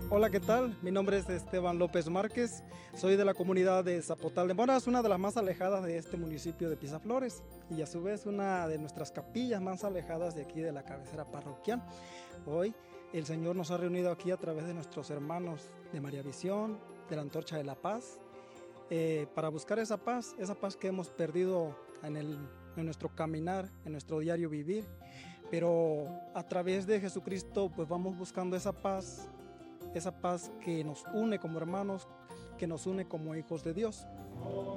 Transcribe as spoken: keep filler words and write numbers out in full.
Hola, ¿qué tal? Mi nombre es Esteban López Márquez, soy de la comunidad de Zapotal de Moras, una de las más alejadas de este municipio de Pisaflores y a su vez una de nuestras capillas más alejadas de aquí de la cabecera parroquial. Hoy el Señor nos ha reunido aquí a través de nuestros hermanos de María Visión, de la Antorcha de la Paz, eh, para buscar esa paz, esa paz que hemos perdido en, el, en nuestro caminar, en nuestro diario vivir, pero a través de Jesucristo pues vamos buscando esa paz, esa paz que nos une como hermanos, que nos une como hijos de Dios.